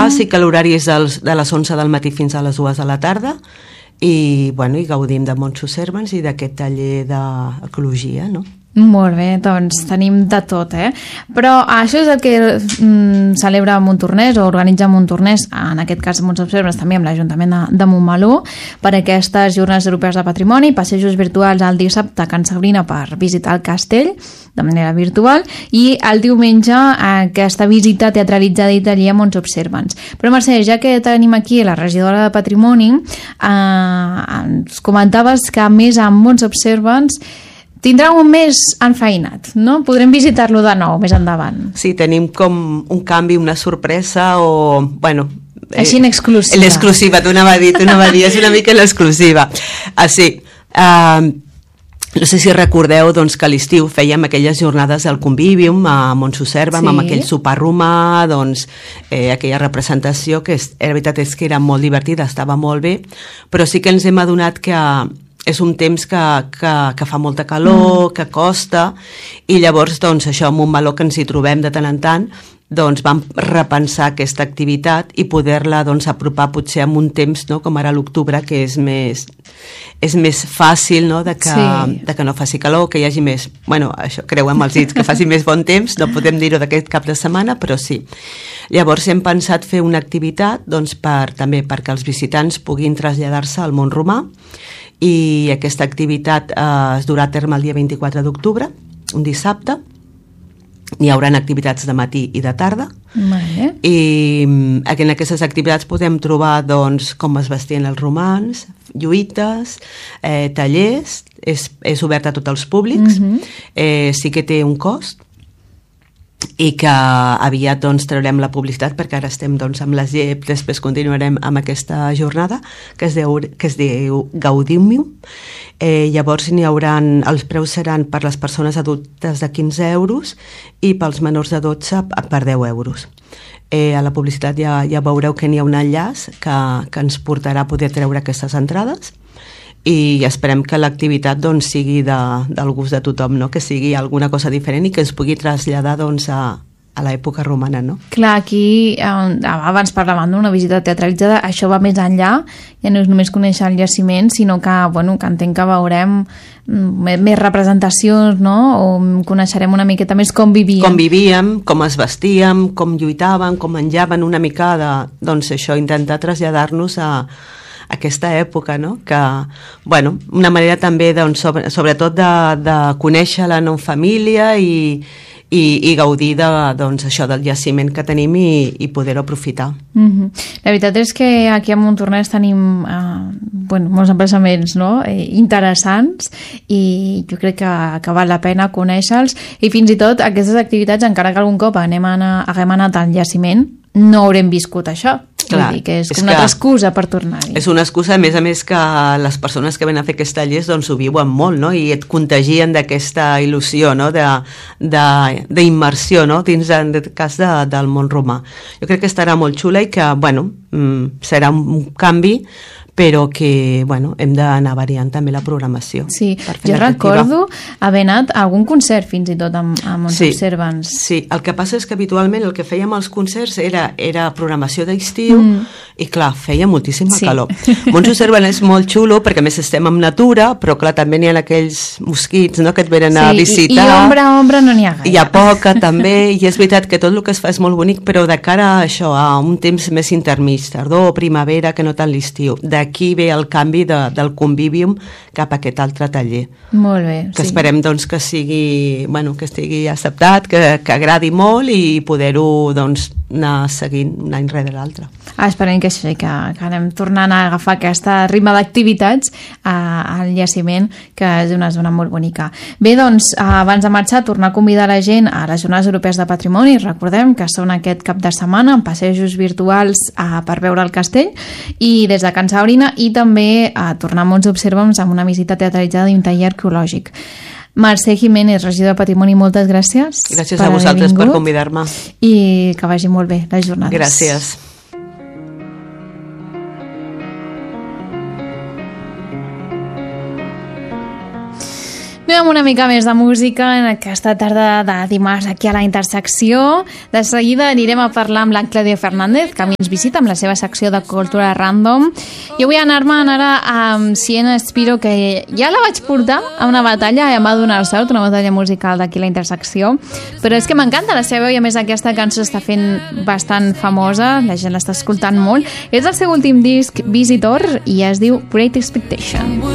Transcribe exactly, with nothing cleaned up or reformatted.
clar, sí que l'horari és dels, de les onze del matí fins a les dues de la tarda i, bueno, i gaudim de Montse Servans i d'aquest taller d'ecologia, no? Molt bé, doncs tenim de tot, eh? Però això és el que mm, celebra Montornès o organitza Montornès, en aquest cas Montse Servans també amb l'Ajuntament de, de Montmeló, per aquestes Jornades Europees de Patrimoni, passejos virtuals el dissabte a Can Sabrina per visitar el castell de manera virtual i el diumenge aquesta visita teatralitzada i taller a Montse Servans. Però Mercè, ja que tenim aquí la regidora de Patrimoni, eh, ens comentaves que a més amb Montse Servans tindrà un mes enfeinat, no? Podrem visitar-lo de nou més endavant. Sí, tenim com un canvi, una sorpresa o, bueno... Així en exclusiva. L'exclusiva, tu anava a dir, tu anava a dir, és una mica l'exclusiva. Ah, sí, uh, no sé si recordeu doncs, que a l'estiu fèiem aquelles jornades del Convivium a Montse Servans, sí. Amb aquell sopar romà, doncs, eh, aquella representació que és, la veritat és que era molt divertida, estava molt bé, però sí que ens hem adonat que és un temps que, que, que fa molta calor, mm. que costa, i llavors, doncs, això, amb un Montmeló que ens hi trobem de tant en tant, doncs vam repensar aquesta activitat i poder-la doncs, apropar potser amb un temps, no?, com ara l'octubre, que és més, és més fàcil, no?, de que, sí. de que no faci calor, que hi hagi més, bueno, això, creuem els dits, que faci més bon temps, no podem dir-ho d'aquest cap de setmana, però sí. Llavors hem pensat fer una activitat, doncs, per, també perquè els visitants puguin traslladar-se al món romà, i aquesta activitat eh, es durà a terme el dia vint-i-quatre d'octubre, un dissabte. Hi haurà activitats de matí i de tarda. Vale. I en aquestes activitats podem trobar doncs, com es vestien els romans, lluites, eh, tallers, és, és obert a tots els públics, mm-hmm. eh, sí que té un cost, i que aviat doncs, traurem la publicitat perquè ara estem doncs, amb les G E P, després continuarem amb aquesta jornada que es diu, que es diu Gaudium. Eh, llavors n'hi hauran, els preus seran per les persones adultes de quinze euros i pels menors de dotze per deu euros. Eh, a la publicitat ja, ja veureu que n'hi ha un enllaç que, que ens portarà a poder treure aquestes entrades i esperem que l'activitat doncs, sigui de, del gust de tothom, no? Que sigui alguna cosa diferent i que es pugui traslladar doncs, a, a l'època romana, no? Clar, aquí eh, abans parlàvem d'una visita teatralitzada, això va més enllà, ja no és només conèixer el jaciment, sinó que, bueno, que entenc que veurem més, més representacions, no? O coneixerem una miqueta més com vivíem. Com vivíem, com es vestíem, com lluitaven, com menjaven, una mica de, doncs això, intentar traslladar-nos a aquesta època, no? Que, bueno, una manera també, doncs, sobre, sobretot de, de conèixer-la en família i, i, i gaudir de, doncs, això del jaciment que tenim i, i poder-ho aprofitar. Mm-hmm. La veritat és que aquí a Montornès tenim eh, bueno, molts emplaçaments, no? eh, interessants i jo crec que, que val la pena conèixer-los i fins i tot aquestes activitats, encara que algun cop anem a anar, haguem anat al jaciment, no haurem viscut això. Clar, vull dir que és, és una altra excusa per tornar-hi. És una excusa, a més a més, que les persones que venen a fer aquests tallers doncs, ho viuen molt, no? I et contagien d'aquesta il·lusió, no? D'immersió, no? Dins, en aquest cas, de, del món romà. Jo crec que estarà molt xula i que, bueno, serà un canvi, però que, bueno, hem d'anar variant també la programació. Sí, jo recordo haver anat a algun concert fins i tot amb, amb Montse Servans. Sí, el que passa és que habitualment el que fèiem als concerts era, era programació d'estiu mm. i clar, feia moltíssima sí. calor. Montse Servans és molt xulo perquè més estem en natura, però clar, també n'hi ha aquells mosquits, no?, que et venen sí, a visitar. I, i ombra, ombra no n'hi ha gaire. Hi ha poca també, i és veritat que tot el que es fa és molt bonic, però de cara a això, a un temps més intermig, tardor o primavera, que no tant l'estiu. D'aquí ve el canvi de, del Convivium cap a aquest altre taller. Molt bé, que sí. esperem doncs, que sigui, bueno, que estigui acceptat, que, que agradi molt i poder-ho doncs, anar seguint un any rere l'altre. Ah, esperem que sí, que, que anem tornant a agafar aquesta ritme d'activitats al jaciment, que és una zona molt bonica. Bé, doncs, abans de marxar, tornar a convidar la gent a les Jornades Europees de Patrimoni. Recordem que són aquest cap de setmana amb passejos virtuals a, per veure el castell i des de Can Sabrina, i també a tornar a Montse Servans amb una visita teatralitzada i un taller arqueològic. Mercè Jiménez, regidor de Patrimoni, moltes gràcies. Gràcies a vosaltres per convidar-me. I que vagi molt bé les jornades. Gràcies. No, Continuem amb una mica més de música en aquesta tarda de dimarts aquí a la Intersecció. De seguida anirem a parlar amb la Claudia Fernández, que ens visita amb la seva secció de cultura random. Jo vull anar-me ara amb Siena Spiro, que ja la vaig portar a una batalla i em va donar sort, una batalla musical d'aquí a la Intersecció. Però és que m'encanta la seva veu i a més aquesta cançó està fent bastant famosa, la gent l'està escoltant molt. És el seu últim disc, Visitor, i es diu Great Expectation.